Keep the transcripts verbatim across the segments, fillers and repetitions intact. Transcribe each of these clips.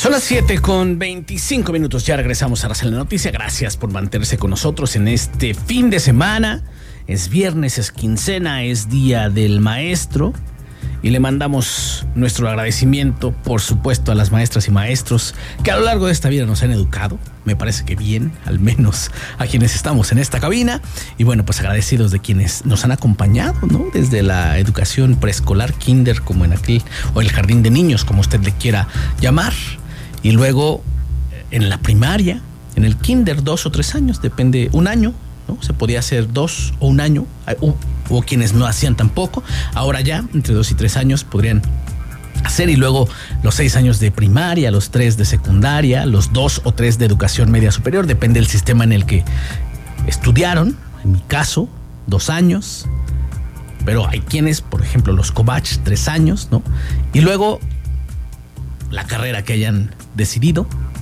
Son las siete con veinticinco minutos, ya regresamos a Raza la Noticia. Gracias por mantenerse con nosotros en este fin de semana. Es viernes, es quincena, es Día del Maestro. Y le mandamos nuestro agradecimiento, por supuesto, a las maestras y maestros que a lo largo de esta vida nos han educado. Me parece que bien, al menos a quienes estamos en esta cabina. Y bueno, pues agradecidos de quienes nos han acompañado, ¿no? Desde la educación preescolar, kinder, como en aquel, o el jardín de niños, como usted le quiera llamar. Y luego en la primaria, en el kinder, dos o tres años, depende, un año, ¿no? Se podía hacer dos o un año, o, o quienes no hacían tampoco. Ahora ya, entre dos y tres años podrían hacer, y luego los seis años de primaria, los tres de secundaria, los dos o tres de educación media superior, depende del sistema en el que estudiaron. En mi caso, dos años, pero hay quienes, por ejemplo, los Covach, tres años, ¿no? Y luego la carrera que hayan decidido,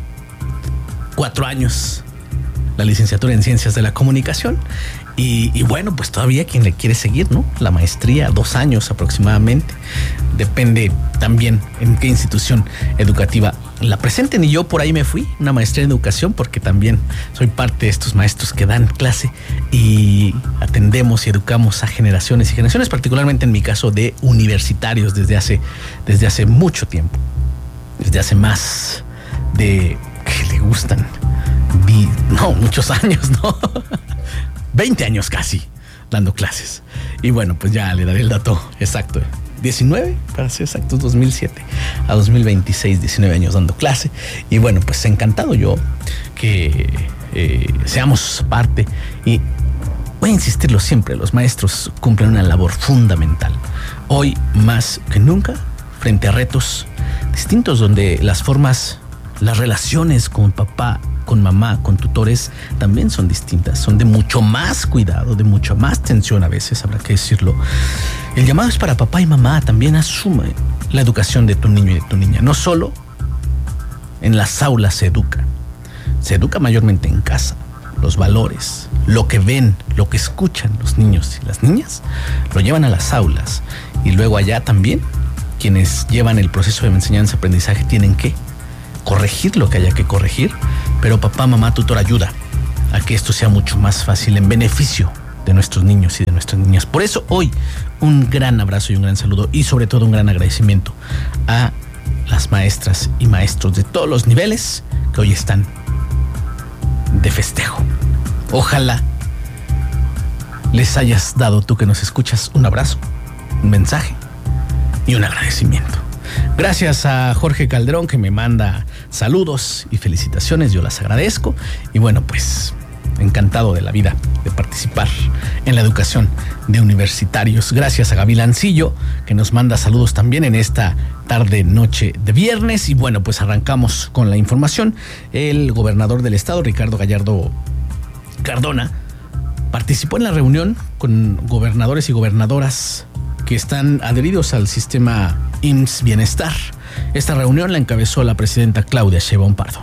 cuatro años, la licenciatura en Ciencias de la Comunicación. Y, y bueno, pues todavía quien le quiere seguir, ¿no? La maestría, dos años aproximadamente. Depende también en qué institución educativa la presenten. Y yo por ahí me fui, una maestría en educación, porque también soy parte de estos maestros que dan clase y atendemos y educamos a generaciones y generaciones, particularmente en mi caso de universitarios desde hace, desde hace mucho tiempo. Desde hace más de, que le gustan, vi, no, muchos años, ¿no? veinte años casi dando clases. Y bueno, pues ya le daré el dato exacto. diecinueve, para ser exactos, dos mil siete a dos mil veintiséis, diecinueve años dando clase. Y bueno, pues encantado yo que eh, seamos parte. Y voy a insistirlo siempre, los maestros cumplen una labor fundamental. Hoy más que nunca, frente a retos distintos donde las formas, las relaciones con papá, con mamá, con tutores también son distintas, son de mucho más cuidado, de mucha más tensión a veces, habrá que decirlo. El llamado es para papá y mamá, también asume la educación de tu niño y de tu niña. No solo en las aulas se educa, se educa mayormente en casa. Los valores, lo que ven, lo que escuchan los niños y las niñas, lo llevan a las aulas. Y luego allá también, quienes llevan el proceso de enseñanza-aprendizaje tienen que corregir lo que haya que corregir, pero papá, mamá, tutor ayuda a que esto sea mucho más fácil en beneficio de nuestros niños y de nuestras niñas. Por eso hoy un gran abrazo y un gran saludo, y sobre todo un gran agradecimiento a las maestras y maestros de todos los niveles que hoy están de festejo. Ojalá les hayas dado, tú que nos escuchas, un abrazo, un mensaje y un agradecimiento. Gracias a Jorge Calderón, que me manda saludos y felicitaciones, yo las agradezco. Y bueno, pues encantado de la vida de participar en la educación de universitarios. Gracias a Gaby Lancillo, que nos manda saludos también en esta tarde noche de viernes. Y bueno, pues arrancamos con la información. El gobernador del estado, Ricardo Gallardo Cardona, participó en la reunión con gobernadores y gobernadoras que están adheridos al sistema I M S S Bienestar. Esta reunión la encabezó la presidenta Claudia Sheinbaum Pardo.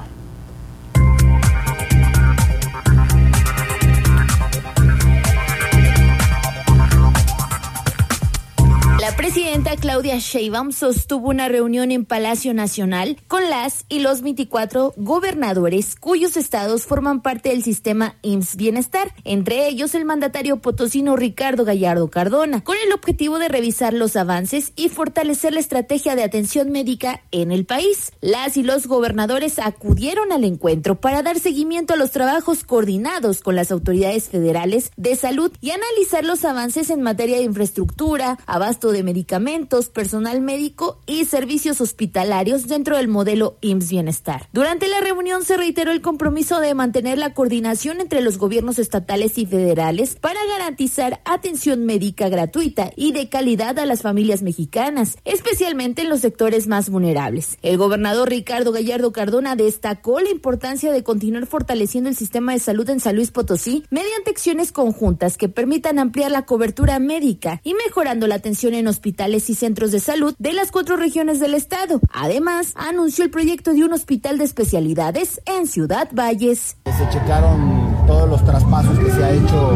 La presidenta Claudia Sheinbaum sostuvo una reunión en Palacio Nacional con las y los veinticuatro gobernadores cuyos estados forman parte del sistema I M S S Bienestar, entre ellos el mandatario potosino Ricardo Gallardo Cardona, con el objetivo de revisar los avances y fortalecer la estrategia de atención médica en el país. Las y los gobernadores acudieron al encuentro para dar seguimiento a los trabajos coordinados con las autoridades federales de salud y analizar los avances en materia de infraestructura, abasto de medicamentos, personal médico y servicios hospitalarios dentro del modelo I M S S Bienestar. Durante la reunión se reiteró el compromiso de mantener la coordinación entre los gobiernos estatales y federales para garantizar atención médica gratuita y de calidad a las familias mexicanas, especialmente en los sectores más vulnerables. El gobernador Ricardo Gallardo Cardona destacó la importancia de continuar fortaleciendo el sistema de salud en San Luis Potosí mediante acciones conjuntas que permitan ampliar la cobertura médica y mejorando la atención en hospitales y centros de salud de las cuatro regiones del estado. Además, anunció el proyecto de un hospital de especialidades en Ciudad Valles. Se checaron todos los traspasos que se ha hecho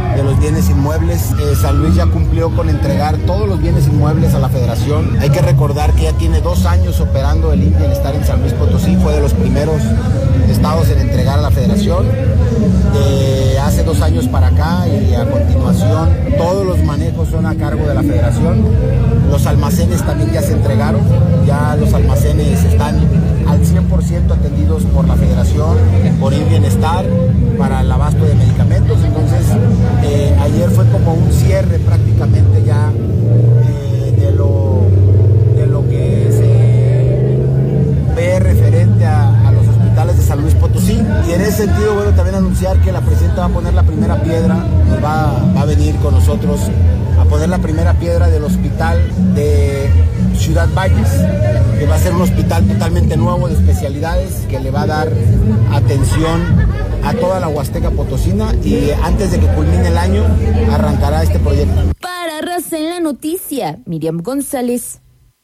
de los bienes inmuebles. Eh, San Luis ya cumplió con entregar todos los bienes inmuebles a la Federación. Hay que recordar que ya tiene dos años operando el I M S S Bienestar en San Luis Potosí, fue de los primeros estados en entregar a la Federación. Eh, hace dos años para acá y a continuación todos los manejos son a cargo de la Federación. Los almacenes también ya se entregaron, ya los almacenes están al cien por ciento atendidos por la Federación, por I M S S Bienestar, para el abasto de medicamentos. Entonces, eh, ayer fue como un cierre prácticamente ya eh, de, lo, de lo que se ve referente a, a los hospitales de San Luis Potosí. Y en ese sentido, bueno, también anunciar que la presidenta va a poner la primera piedra, va, va a venir con nosotros a poner la primera piedra del hospital de Ciudad Valles, que va a ser un hospital totalmente nuevo de especialidades, que le va a dar atención a toda la Huasteca Potosina, y antes de que culmine el año arrancará este proyecto. Para Raza en la Noticia, Miriam González.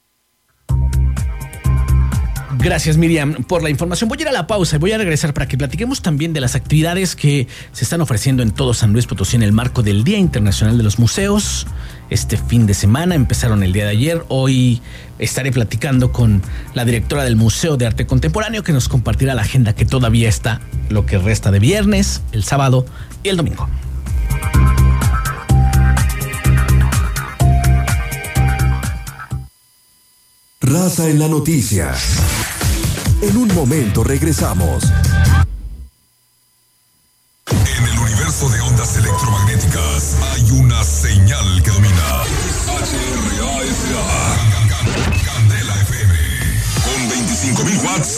Gracias, Miriam, por la información. Voy a ir a la pausa y voy a regresar para que platiquemos también de las actividades que se están ofreciendo en todo San Luis Potosí en el marco del Día Internacional de los Museos. Este fin de semana empezaron el día de ayer. Hoy estaré platicando con la directora del Museo de Arte Contemporáneo, que nos compartirá la agenda que todavía está lo que resta de viernes, el sábado y el domingo. Raza en la Noticia. En un momento regresamos. En el universo de ondas electromagnéticas hay una señal que domina. H R A S A. Candela F M. Con veinticinco mil watts